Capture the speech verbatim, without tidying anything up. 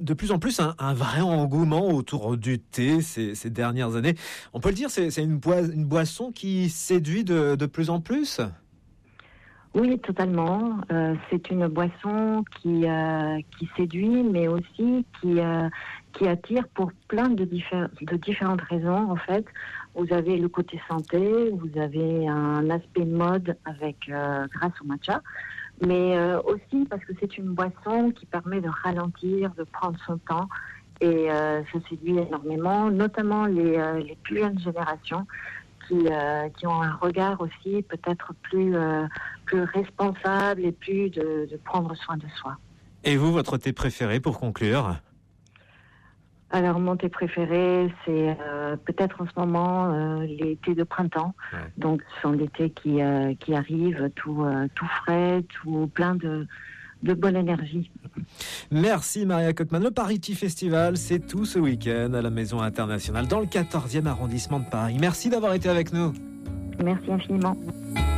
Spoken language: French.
de plus en plus un, un vrai engouement autour du thé ces, ces dernières années. On peut le dire, c'est, c'est une, boi- une boisson qui séduit de, de plus en plus. Oui, totalement. Euh, c'est une boisson qui euh, qui séduit, mais aussi qui euh, qui attire pour plein de, diffé- de différentes raisons. En fait, vous avez le côté santé, vous avez un aspect mode avec euh, grâce au matcha, mais euh, aussi parce que c'est une boisson qui permet de ralentir, de prendre son temps. Et euh, ça séduit énormément, notamment les, euh, les plus jeunes générations qui, euh, qui ont un regard aussi peut-être plus, euh, plus responsable et plus de, de prendre soin de soi. Et vous, votre thé préféré pour conclure? Alors mon thé préféré, c'est euh, peut-être en ce moment euh, les thés de printemps. Ouais. Donc ce sont des thés qui, euh, qui arrivent tout, euh, tout frais, tout plein de, de bonne énergie. Merci Maria Cockman. Le Paris Tea Festival, c'est tout ce week-end à la Maison Internationale dans le quatorzième arrondissement de Paris. Merci d'avoir été avec nous. Merci infiniment.